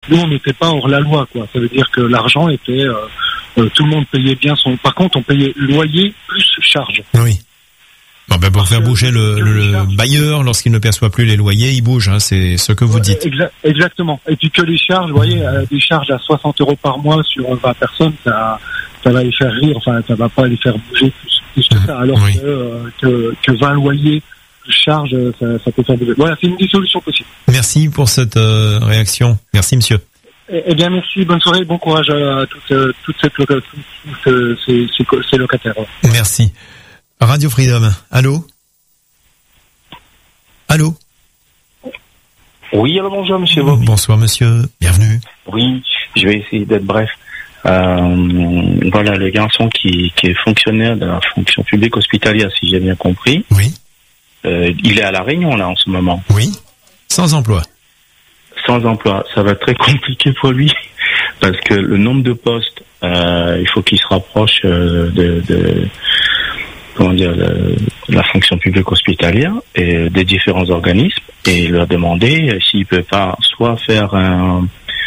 nous, on n'était pas hors la loi, quoi. Ça veut dire que l'argent était, tout le monde payait bien son. Par contre, on payait loyer plus charge. Oui. Bon, ben pour faire bouger le bailleur, lorsqu'il ne perçoit plus les loyers, il bouge, hein, c'est ce que vous dites. Exactement. Et puis que les charges, vous voyez, des charges à 60 € par mois sur 20 personnes, ça va les faire rire, enfin, ça va pas les faire bouger plus que ça. Alors oui. que 20 loyers plus charges, ça peut faire bouger. Voilà, c'est une des solutions possibles. Merci pour cette réaction. Merci, monsieur. Eh bien, merci. Bonne soirée, bon courage à ces locataires. Merci. Radio Freedom. Allô? Allô? Oui, alors bonjour, monsieur Bobby. Bonsoir, monsieur. Bienvenue. Oui, je vais essayer d'être bref. Voilà, le garçon qui est fonctionnaire de la fonction publique hospitalière, si j'ai bien compris. Oui. Il est à La Réunion, là, en ce moment. Oui. Sans emploi. Sans emploi. Ça va être très compliqué pour lui, parce que le nombre de postes, il faut qu'il se rapproche la fonction publique hospitalière et des différents organismes et leur demander s'il peut pas soit faire un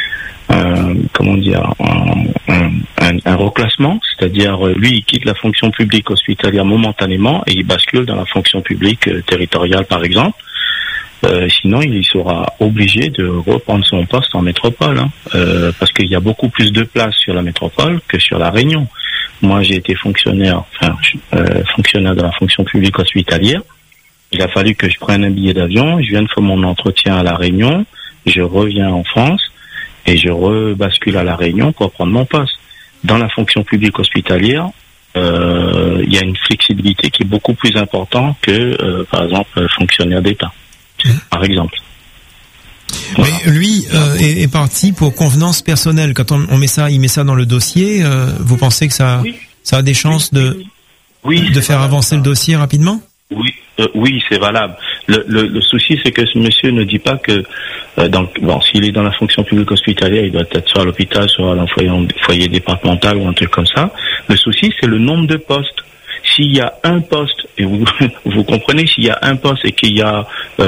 reclassement, c'est-à-dire lui il quitte la fonction publique hospitalière momentanément et il bascule dans la fonction publique territoriale par exemple. Sinon il sera obligé de reprendre son poste en métropole, parce qu'il y a beaucoup plus de places sur la métropole que sur la Réunion. Moi, j'ai été fonctionnaire de la fonction publique hospitalière. Il a fallu que je prenne un billet d'avion, je vienne faire mon entretien à La Réunion, je reviens en France et je rebascule à La Réunion pour prendre mon poste. Dans la fonction publique hospitalière, il y a une flexibilité qui est beaucoup plus importante que, par exemple, fonctionnaire d'État, par exemple. Voilà. Mais lui est parti pour convenance personnelle. Quand on met ça, il met ça dans le dossier. Vous pensez que ça a des chances de faire avancer le dossier rapidement? Oui, c'est valable. Le souci, c'est que ce monsieur ne dit pas que s'il est dans la fonction publique hospitalière, il doit être soit à l'hôpital, soit à un foyer départemental ou un truc comme ça. Le souci, c'est le nombre de postes. S'il y a un poste, et vous comprenez, s'il y a un poste et qu'il y a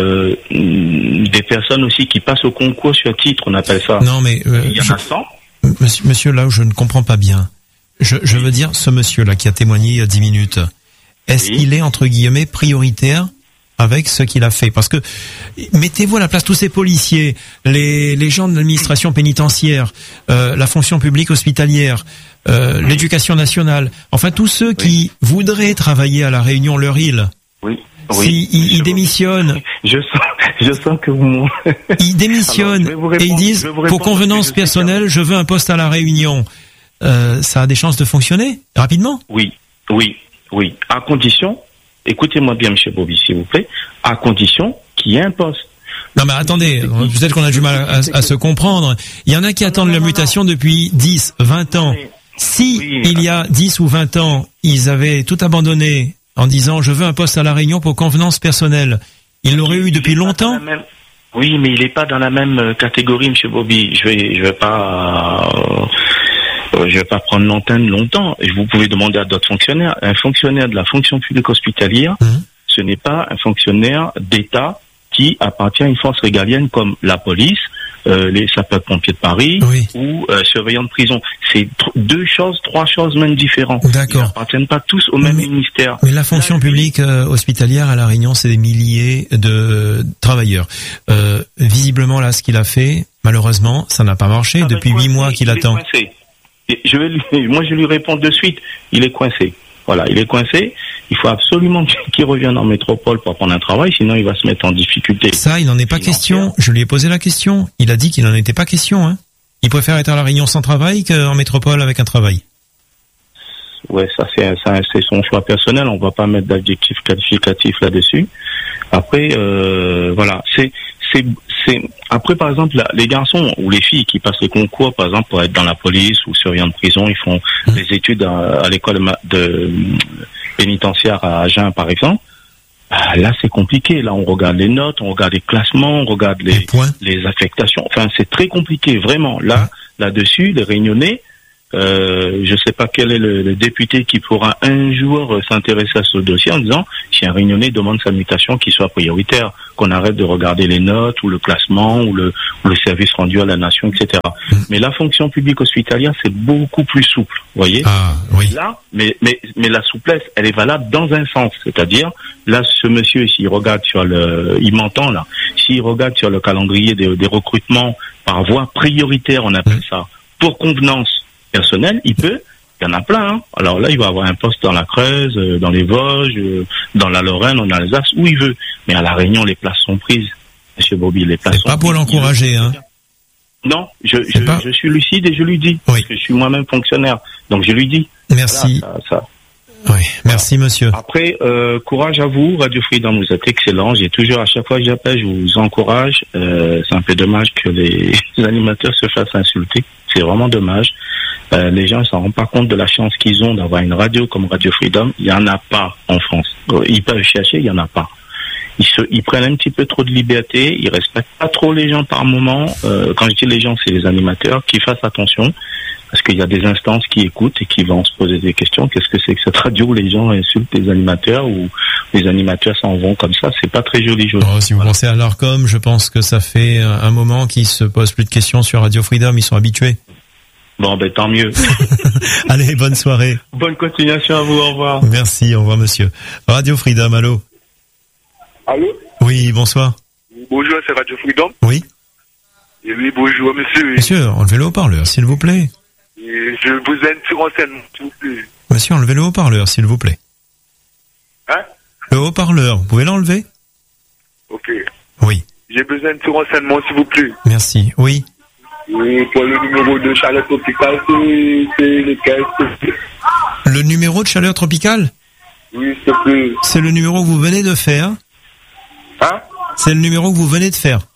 des personnes aussi qui passent au concours sur titre, on appelle ça. Non, mais il y en a 100. Monsieur, là où je ne comprends pas bien, je veux dire, ce monsieur-là qui a témoigné il y a 10 minutes, est-ce qu'il est, entre guillemets, prioritaire avec ce qu'il a fait? Parce que, mettez-vous à la place de tous ces policiers, les gens de l'administration pénitentiaire, la fonction publique hospitalière, l'éducation nationale, enfin tous ceux qui voudraient travailler à La Réunion, leur île. S'ils démissionnent. Je sens que vous. Ils démissionnent et ils disent, pour convenance personnelle, je veux un poste à La Réunion. Ça a des chances de fonctionner rapidement? Oui. À condition, écoutez-moi bien, monsieur Bobby, s'il vous plaît, à condition qu'il y ait un poste. Non, mais attendez, peut-être qu'on a du mal à se comprendre. Il y en a qui attendent la mutation depuis 10, 20 ans. Si il y a 10 ou 20 ans, ils avaient tout abandonné en disant je veux un poste à La Réunion pour convenance personnelle, ils l'auraient eu depuis longtemps. Oui, mais il n'est pas dans la même catégorie, monsieur Bobby. Je vais pas prendre l'antenne longtemps. Et vous pouvez demander à d'autres fonctionnaires. Un fonctionnaire de la fonction publique hospitalière, ce n'est pas un fonctionnaire d'État qui appartient à une force régalienne comme la police, les sapeurs-pompiers de Paris ou surveillants de prison. C'est trois choses même différentes. D'accord. Ils n'appartiennent pas tous au même ministère. Mais la fonction publique hospitalière à La Réunion, c'est des milliers de travailleurs. Visiblement, là, ce qu'il a fait, malheureusement, ça n'a pas marché depuis 8 mois qu'il attend. Moi, je lui réponds de suite. Il est coincé. Voilà, il est coincé. Il faut absolument qu'il revienne en métropole pour prendre un travail, sinon il va se mettre en difficulté. Ça, il n'en est pas question. Je lui ai posé la question. Il a dit qu'il n'en était pas question. Hein. Il préfère être à La Réunion sans travail qu'en métropole avec un travail. Ouais, ça c'est son choix personnel. On va pas mettre d'adjectif qualificatif là-dessus. Après, voilà, après, par exemple, les garçons ou les filles qui passent les concours, par exemple, pour être dans la police ou surveillant de prison, ils font des études à l'école de pénitentiaire à Agen, par exemple. Là, c'est compliqué. Là, on regarde les notes, on regarde les classements, on regarde les affectations. Enfin, c'est très compliqué, vraiment. Là-dessus, les Réunionnais, je sais pas quel est le député qui pourra un jour s'intéresser à ce dossier en disant si un Réunionnais demande sa mutation, qu'il soit prioritaire, qu'on arrête de regarder les notes ou le classement ou le service rendu à la nation, etc. Mais la fonction publique hospitalière, c'est beaucoup plus souple, vous voyez. Ah, oui. Là, mais la souplesse, elle est valable dans un sens, c'est-à-dire là, ce monsieur, s'il regarde il m'entend là, s'il regarde sur le calendrier des recrutements par voie prioritaire, on appelle ça, pour convenance personnelle, il y en a plein. Hein. Alors là, il va avoir un poste dans la Creuse, dans les Vosges, dans la Lorraine, en Alsace, où il veut. Mais à La Réunion, les places sont prises. Monsieur Bobby, les places sont prises. C'est pas pour l'encourager, hein. Non, je suis lucide et je lui dis. Oui. Parce que je suis moi-même fonctionnaire. Donc je lui dis. Merci. Voilà, oui, merci monsieur. Après, courage à vous, Radio Freedom, vous êtes excellent. J'ai toujours, à chaque fois que j'appelle, je vous encourage. C'est un peu dommage que les animateurs se fassent insulter. C'est vraiment dommage. Les gens ne s'en rendent pas compte de la chance qu'ils ont d'avoir une radio comme Radio Freedom. Il n'y en a pas en France. Ils peuvent chercher, il n'y en a pas. Ils prennent un petit peu trop de liberté, ils respectent pas trop les gens par moment. Quand je dis les gens, c'est les animateurs qui fassent attention, parce qu'il y a des instances qui écoutent et qui vont se poser des questions. Qu'est-ce que c'est que cette radio où les gens insultent les animateurs ou les animateurs s'en vont comme ça? C'est pas très joli. Si vous pensez à l'ARCOM, je pense que ça fait un moment qu'ils se posent plus de questions sur Radio Freedom, ils sont habitués. Bon, ben tant mieux. Allez, bonne soirée. Bonne continuation à vous, au revoir. Merci, au revoir monsieur. Radio Freedom, allô? Allô? Oui, bonsoir. Bonjour, c'est Radio Freedom. Oui. Et oui, bonjour, monsieur. Monsieur, enlevez le haut-parleur, s'il vous plaît. Et je vous ai un petit renseignement, s'il vous plaît. Monsieur, enlevez le haut-parleur, s'il vous plaît. Hein? Le haut-parleur, vous pouvez l'enlever? Ok. Oui. J'ai besoin d'un petit renseignement, s'il vous plaît. Merci, oui. Oui, pour le numéro de chaleur tropicale, c'est lequel? Le numéro de chaleur tropicale? Oui, s'il te plaît. C'est le numéro que vous venez de faire. Hein? C'est le numéro que vous venez de faire.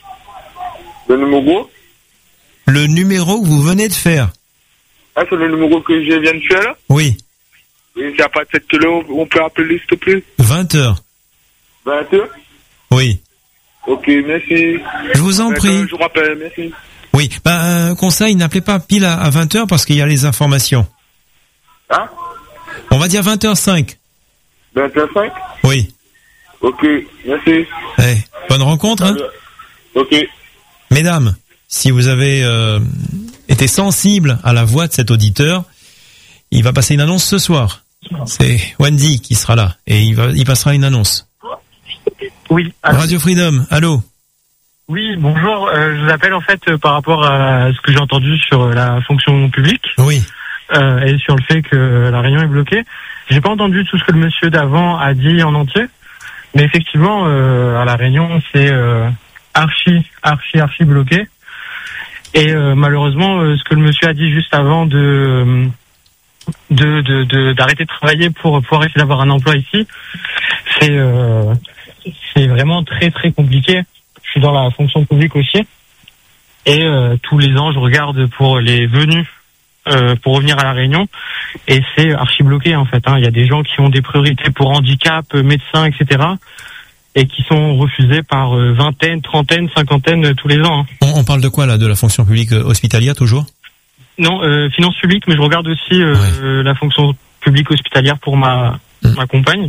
Le numéro? Le numéro que vous venez de faire. Ah, c'est le numéro que je viens de faire, là? Oui. Et c'est à partir de quelle heure on peut appeler, s'il te plaît? 20h. 20h? Oui. Ok, merci. Je vous en prie. Je vous rappelle, merci. Oui, conseil, n'appelez pas pile à 20h parce qu'il y a les informations. Hein? On va dire 20h05. 20h05? Oui. Ok, merci. Bonne rencontre, hein? Ok. Mesdames, si vous avez été sensible à la voix de cet auditeur, il va passer une annonce ce soir. C'est Wendy qui sera là et il passera une annonce. Oui. Radio Freedom, allô? Oui, bonjour. Je vous appelle en fait par rapport à ce que j'ai entendu sur la fonction publique. Oui. Et sur le fait que la Réunion est bloquée. J'ai pas entendu tout ce que le monsieur d'avant a dit en entier, mais effectivement, à la Réunion, c'est archi bloqué. Et malheureusement, ce que le monsieur a dit juste avant d'arrêter de travailler pour pouvoir essayer d'avoir un emploi ici, c'est vraiment très très compliqué. Je suis dans la fonction publique aussi, et tous les ans, je regarde pour les venues. Pour revenir à la Réunion, et c'est archi bloqué en fait. Il y a des gens qui ont des priorités pour handicap, médecins, etc., et qui sont refusés par vingtaine, trentaine, cinquantaine tous les ans. Hein. On parle de quoi là? De la fonction publique hospitalière toujours? Non, finance publique, mais je regarde aussi la fonction publique hospitalière pour ma compagne.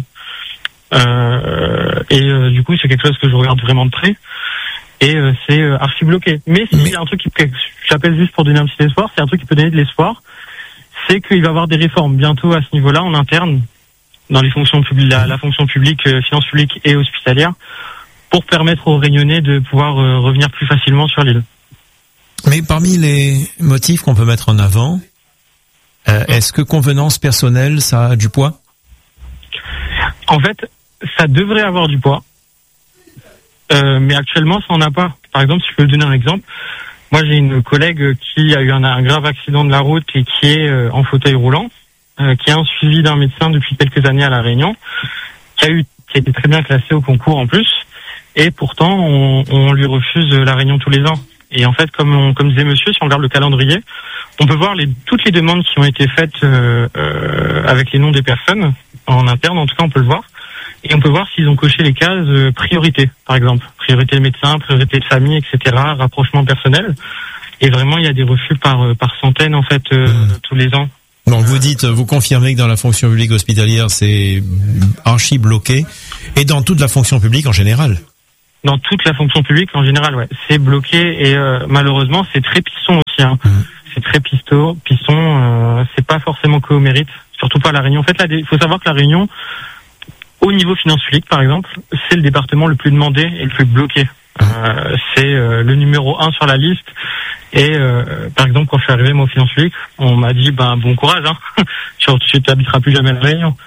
Et du coup, c'est quelque chose que je regarde vraiment de près. Et c'est archi bloqué. Mais s'il y a un truc j'appelle juste pour donner un petit espoir, c'est un truc qui peut donner de l'espoir, c'est qu'il va y avoir des réformes bientôt à ce niveau-là, en interne, dans les fonctions publiques, la fonction publique, finances publiques et hospitalière, pour permettre aux Réunionnais de pouvoir revenir plus facilement sur l'île. Mais parmi les motifs qu'on peut mettre en avant, est-ce que convenance personnelle, ça a du poids? En fait, ça devrait avoir du poids. Mais actuellement, ça en a pas. Par exemple, si je peux vous donner un exemple, moi j'ai une collègue qui a eu un grave accident de la route et qui est en fauteuil roulant, qui a un suivi d'un médecin depuis quelques années à La Réunion, qui a été très bien classé au concours en plus, et pourtant on lui refuse La Réunion tous les ans. Et en fait, comme disait monsieur, si on regarde le calendrier, on peut voir toutes les demandes qui ont été faites avec les noms des personnes en interne, en tout cas on peut le voir. Et on peut voir s'ils ont coché les cases priorité, par exemple. Priorité de médecin, priorité de famille, etc., rapprochement personnel. Et vraiment, il y a des refus par centaines en fait tous les ans. Donc vous confirmez que dans la fonction publique hospitalière, c'est archi bloqué, et dans toute la fonction publique en général. Dans toute la fonction publique en général, ouais, c'est bloqué, et malheureusement, c'est très piston aussi. Hein. C'est très piston. C'est pas forcément que au mérite, surtout pas à La Réunion. En fait, là, il faut savoir que La Réunion, au niveau finance publique, par exemple, c'est le département le plus demandé et le plus bloqué. C'est le numéro 1 sur la liste. Et par exemple, quand je suis arrivé moi aux finances publiques, on m'a dit bon courage, hein. Tu t'habiteras plus jamais à La Réunion.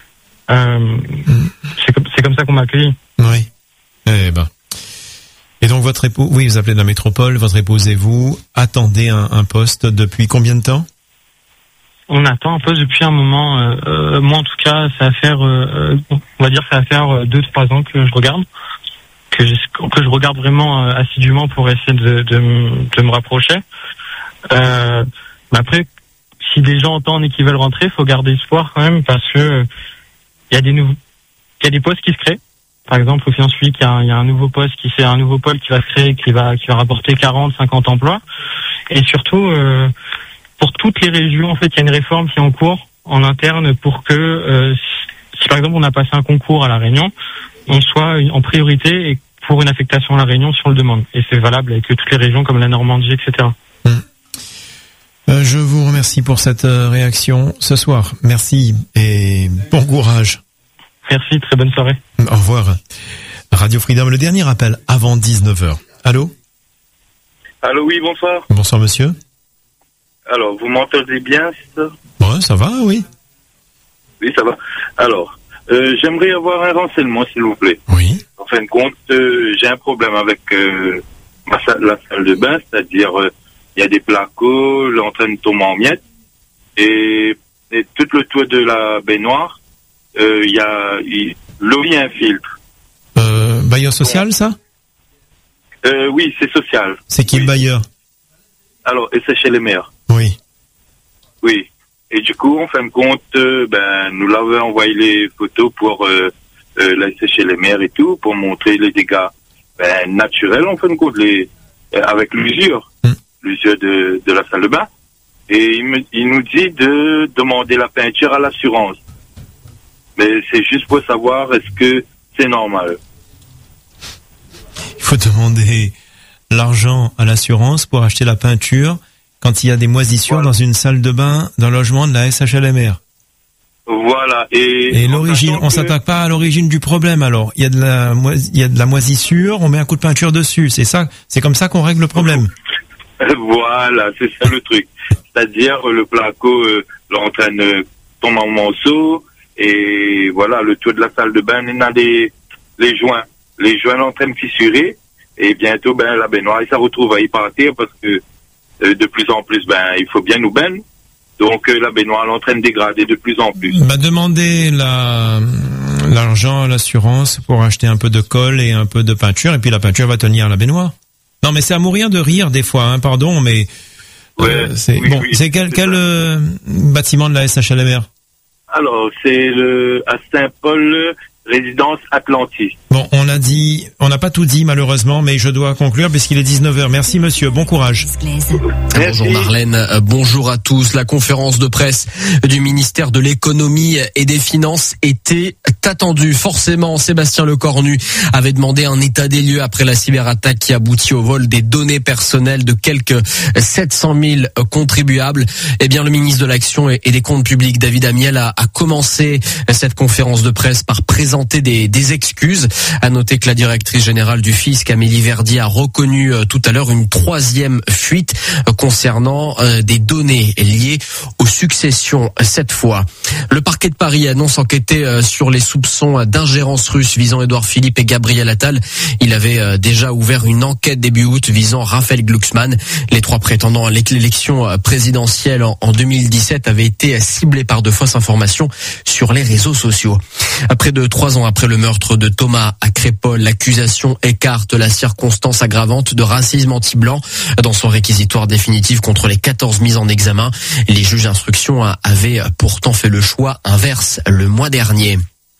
C'est comme ça qu'on m'a accueilli. Oui. Et donc votre époux, oui, vous appelez de la métropole, votre épouse et vous attendez un poste depuis combien de temps? On attend un poste depuis un moment. Moi, en tout cas, ça va faire, on va dire, ça va faire 2-3 ans que je regarde. Que je regarde vraiment assidûment pour essayer de me rapprocher. Mais après, si des gens entendent et qu'ils veulent rentrer, faut garder espoir quand même, parce que il y a des postes qui se créent. Par exemple, au finances publiques, il y a un nouveau poste un nouveau pôle qui va se créer, qui va rapporter 40-50 emplois. Et surtout, pour toutes les régions, en fait, il y a une réforme qui est en cours en interne pour que si par exemple on a passé un concours à La Réunion, on soit en priorité et pour une affectation à La Réunion si on le demande. Et c'est valable avec toutes les régions comme la Normandie, etc. Je vous remercie pour cette réaction ce soir. Merci et bon courage. Merci, très bonne soirée. Au revoir. Radio Freedom, le dernier appel avant 19h. Allô ? Allô, oui, bonsoir. Bonsoir, monsieur. Alors, vous m'entendez bien, c'est ça ? Ouais, ça va, oui. Oui, ça va. Alors, j'aimerais avoir un renseignement, s'il vous plaît. Oui. En fin de compte, j'ai un problème avec la salle de bain, c'est-à-dire il y a des placos, l'eau en train de tomber en miettes, et tout le toit de la baignoire, l'eau y a un filtre. Bailleur social, ça ? Oui, c'est social. C'est qui le bailleur ? Alors, et c'est chez les maires. Oui. Oui. Et du coup, en fin de compte, nous l'avons envoyé les photos pour laisser chez les maires et tout, pour montrer les dégâts naturels, en fin de compte, avec l'usure de la salle de bain. Et il nous dit de demander la peinture à l'assurance. Mais c'est juste pour savoir, est-ce que c'est normal? Il faut demander l'argent à l'assurance pour acheter la peinture quand il y a des moisissures dans une salle de bain d'un logement de la SHLMR. Voilà. Et l'origine, on s'attaque pas à l'origine du problème alors. Il y a de la moisissure, on met un coup de peinture dessus. C'est ça, c'est comme ça qu'on règle le problème. Voilà, c'est ça le truc. C'est-à-dire le placo l'entraîne tombe en morceaux et voilà, le toit de la salle de bain, il y a les joints. Les joints l'entraînent fissurés et bientôt la baignoire ça retrouve à y partir parce que de plus en plus il faut bien nous baigner. Donc la baignoire l'entraîne dégrader de plus en plus. Demandez l'argent à l'assurance pour acheter un peu de colle et un peu de peinture et puis la peinture va tenir à la baignoire. Non mais c'est à mourir de rire des fois, hein, pardon, mais c'est quel bâtiment de la SHLMR? Alors c'est à Saint-Paul, résidence Atlantis. Bon, on n'a pas tout dit malheureusement, mais je dois conclure puisqu'il est 19h. Merci monsieur, bon courage. Bonjour Marlène, bonjour à tous. La conférence de presse du ministère de l'économie et des finances était attendue. Forcément, Sébastien Lecornu avait demandé un état des lieux après la cyberattaque qui aboutit au vol des données personnelles de quelques 700 000 contribuables. Eh bien, le ministre de l'Action et des Comptes Publics, David Amiel, a commencé cette conférence de presse par présenter des excuses. À noter que la directrice générale du fisc, Amélie Verdier, a reconnu tout à l'heure une troisième fuite concernant des données liées aux successions cette fois. Le parquet de Paris annonce enquêter sur les soupçons d'ingérence russe visant Édouard Philippe et Gabriel Attal. Il avait déjà ouvert une enquête début août visant Raphaël Glucksmann. Les trois prétendants à l'élection présidentielle en 2017 avaient été ciblés par de fausses informations sur les réseaux sociaux. Près de 3 ans après le meurtre de Thomas à Crépol, l'accusation écarte la circonstance aggravante de racisme anti-blanc dans son réquisitoire définitif contre les 14 mises en examen. Les juges d'instruction avaient pourtant fait le choix inverse le mois dernier.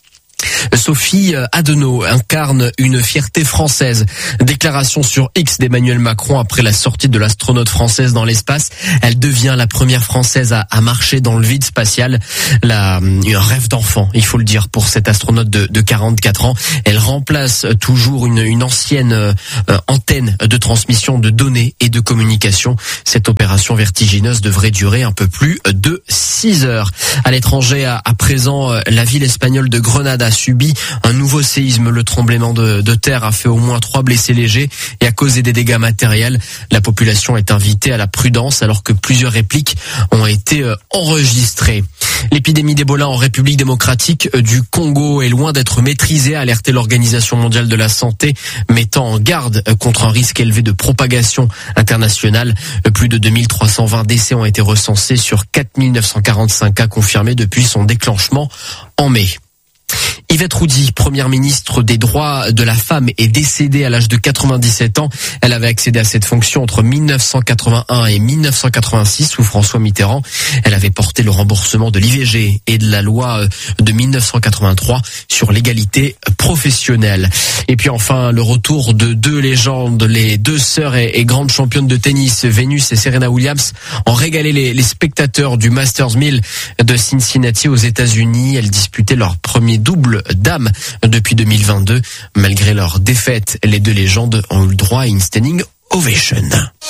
Sophie Adenau incarne une fierté française. Déclaration sur X d'Emmanuel Macron après la sortie de l'astronaute française dans l'espace. Elle devient la première française à marcher dans le vide spatial. Un rêve d'enfant, il faut le dire, pour cette astronaute de 44 ans. Elle remplace toujours une ancienne antenne de transmission de données et de communication. Cette opération vertigineuse devrait durer un peu plus de 6 heures. À l'étranger, à présent, la ville espagnole de Grenade a subi un nouveau séisme. Le tremblement de terre a fait au moins 3 blessés légers et a causé des dégâts matériels. La population est invitée à la prudence alors que plusieurs répliques ont été enregistrées. L'épidémie d'Ebola en République démocratique du Congo est loin d'être maîtrisée, a alerté l'Organisation mondiale de la santé, mettant en garde contre un risque élevé de propagation internationale. Plus de 2320 décès ont été recensés sur 4945 cas confirmés depuis son déclenchement en mai. Yvette Roudy, première ministre des droits de la femme, est décédée à l'âge de 97 ans. Elle avait accédé à cette fonction entre 1981 et 1986 sous François Mitterrand. Elle avait porté le remboursement de l'IVG et de la loi de 1983 sur l'égalité professionnelle. Et puis enfin, le retour de 2 légendes, les 2 sœurs et grandes championnes de tennis, Venus et Serena Williams, ont régalé les spectateurs du Masters 1000 de Cincinnati aux États-Unis. Elles disputaient leur premier double dames depuis 2022. Malgré leur défaite, les 2 légendes ont eu le droit à une standing ovation.